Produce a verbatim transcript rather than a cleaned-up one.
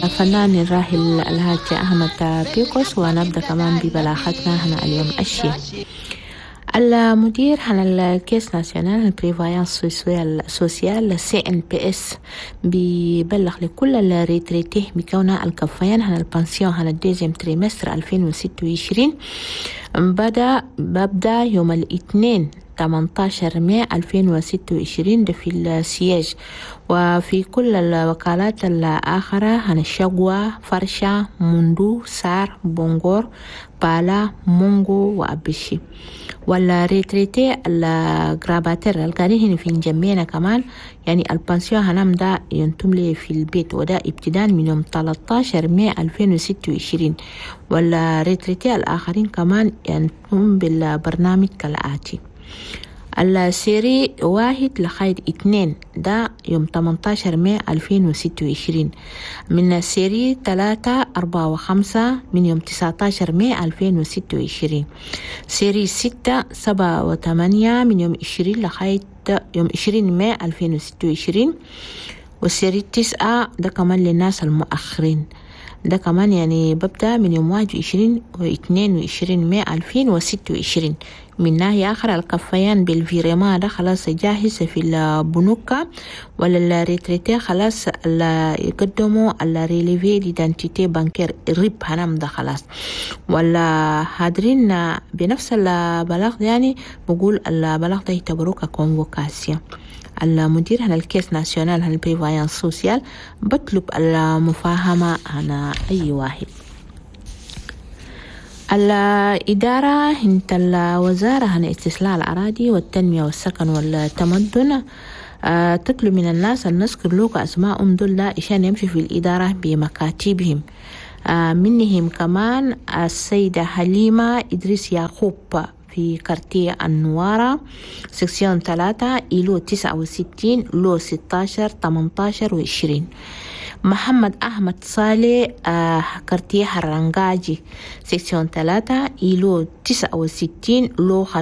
الفنان الراحل الهاج أحمد بيكوس، ونبدأ كمان ببلاغتنا هنا اليوم الشيء. المدير عن الكيس ناسيونال البريفايانس سوسيال السي ان بي اس بيبلغ لكل الريتريتيه بكونها الكفيان عن البنسيون عن الديزيم تريمستر ألفين وستة وعشرين بدأ ببدأ يوم الاثنين ثمانية عشر مايو ألفين وستة وعشرين ده في السياج، وفي كل الوكالات الآخرة عن الشقوة، فرشة، مندو، سار، بونغور، بالا، مونغو وأبشي. والريتريتي الجراباتر القاعدين في جنبينا كمان يعني البنسيون هنام ده ينتم لي في البيت، وده ابتداء من يوم ثلاثة عشر مايو ألفين وستة وعشرين. والريتريتي الآخرين كمان ينتم بالبرنامج كالآتي: السيري واحد لخير اثنين ده يوم ثمانية عشر مايو ألفين وستة وعشرين، من السيري ثلاثة أربعة وخمسة من يوم تسعة عشر مايو ألفين وستة وعشرين، سيري ستة سبعة وثمانية من يوم عشرين لخير يوم عشرين مايو ألفين وستة وعشرين، والسيري تسعة ده كمان للناس المؤخرين، ده كمان يعني ببدأ من يوم واحد وعشرين واثنين وعشرين مايو ألفين وستة وعشرين. من ناحية آخر الكفيان بالفيرما ده خلاص جاهز في البنوكة، ولا الريتريتي خلاص يقدموا الريليفي ديدانتيتي بانكير الريب هنام ده خلاص، ولا حاضرين بنفس البلاغ يعني بقول البلاغ ده يعتبروه كونفوكاسيون. المدير عن الكيس ناسيونال عن البريفايانس سوسيال بطلب المفاهمة عن أي واحد. الإدارة انت الوزارة عن استسلاء الأراضي والتنمية والسكن والتمدن أه تطلب من الناس أن نذكر لوك أسماءهم دول عشان يمشي في الإدارة بمكاتبهم. أه منهم كمان السيدة حليمة إدريس يعقوب في كارتيه النوارة سكسيون ثلاثة إيلو تسعة وستين لو ستة عشر ثمانية عشر وعشرين. محمد أحمد صالح آه كارتيه حرنجاجي سكسيون ثلاثة إيلو تسعة وستين لو